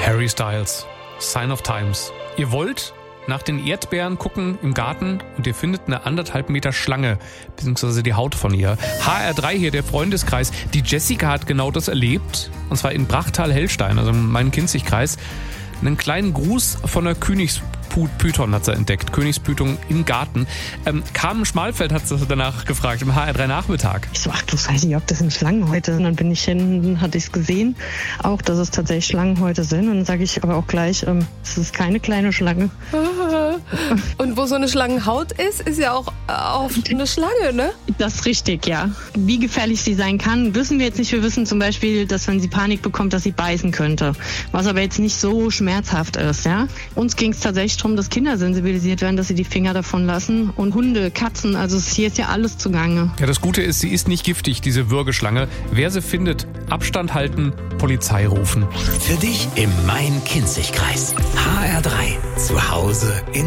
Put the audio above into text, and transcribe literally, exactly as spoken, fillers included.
Harry Styles, Sign of Times. Ihr wollt nach den Erdbeeren gucken im Garten und ihr findet eine anderthalb Meter Schlange, beziehungsweise die Haut von ihr. H R drei hier, der Freundeskreis. Die Jessica hat genau das erlebt, und zwar in Brachtal-Hellstein, also im Main-Kinzig-Kreis. Einen kleinen Gruß von der Königspython hat sie entdeckt. Königspython im Garten. Ähm, Carmen Schmalfeld hat sie danach gefragt, im H R drei Nachmittag. Ich so, ach du Scheiße, ob das sind Schlangenhäute. Und dann bin ich hin, hatte ich es gesehen, auch, dass es tatsächlich Schlangenhäute sind. Und dann sage ich aber auch gleich, ähm, es ist keine kleine Schlange. Und wo so eine Schlangenhaut ist, ist ja auch oft eine Schlange, ne? Das ist richtig, ja. Wie gefährlich sie sein kann, wissen wir jetzt nicht. Wir wissen zum Beispiel, dass wenn sie Panik bekommt, dass sie beißen könnte. Was aber jetzt nicht so schmerzhaft ist, ja. Uns ging es tatsächlich darum, dass Kinder sensibilisiert werden, dass sie die Finger davon lassen. Und Hunde, Katzen, also hier ist ja alles zugange. Ja, das Gute ist, sie ist nicht giftig, diese Würgeschlange. Wer sie findet, Abstand halten, Polizei rufen. Für dich im Main-Kinzig-Kreis. H R drei. Zu Hause in